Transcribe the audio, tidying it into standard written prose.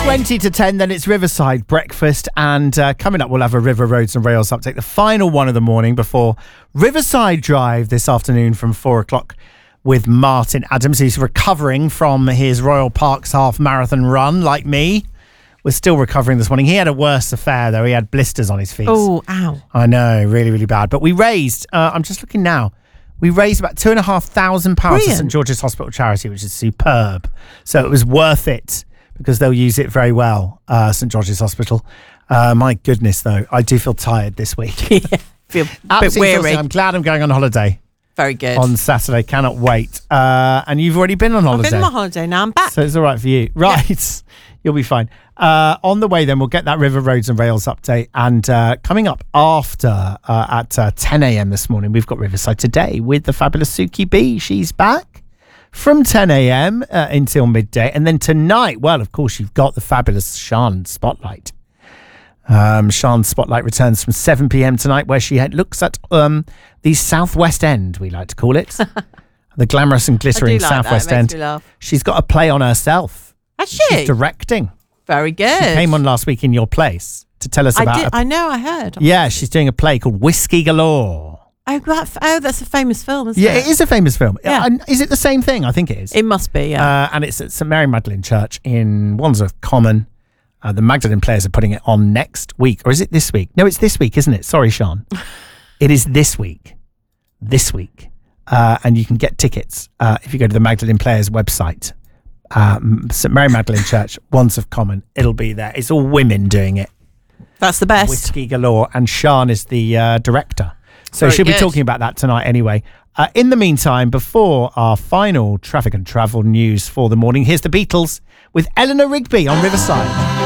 20 to 10, then it's Riverside Breakfast. And coming up, we'll have a River Roads and Rails update, the final one of the morning before Riverside Drive this afternoon from 4 o'clock with Martin Adams. He's recovering from his Royal Parks half marathon run, like me. We're still recovering this morning. He had a worse affair, though. He had blisters on his feet. Oh, ow. I know, really, really bad. But we raised, I'm just looking now, we raised about £2,500 for St George's Hospital charity, which is superb. So it was worth it because they'll use it very well, St George's Hospital. My goodness, though, I do feel tired this week. Feel a bit weary. I'm glad I'm going on holiday. Very good. On Saturday, cannot wait. And you've already been on holiday. I've been on my holiday, now I'm back. So it's all right for you. Right, yeah. You'll be fine. On the way then, we'll get that River Roads and Rails update. And coming up after at 10 a.m. this morning, we've got Riverside Today with the fabulous Suki B. She's back from 10 a.m. Until midday. And then tonight, well, of course, you've got the fabulous Sean Spotlight. Sean's Spotlight returns from 7 p.m. tonight, where she looks at the Southwest End, we like to call it. The glamorous and glittering Southwest End. She's got a play on herself. Has she? She's directing. Very good. She came on last week in your place to tell us about it. I know, I heard. Yeah, she's doing a play called Whiskey Galore. Oh, that's a famous film, isn't it? Yeah, it is a famous film. Yeah. Is it the same thing? I think it is. It must be, yeah. And it's at St Mary Magdalene Church in Wandsworth Common. The Magdalene Players are putting it on next week. Or is it this week? No, it's this week, isn't it? Sorry, Sean. It is this week. This week. And you can get tickets if you go to the Magdalene Players website. St Mary Magdalene Church, Wandsworth Common. It'll be there. It's all women doing it. That's the best. Whiskey Galore. And Sean is the director. So she'll be talking about that tonight anyway. In the meantime, before our final traffic and travel news for the morning, here's the Beatles with Eleanor Rigby on Riverside.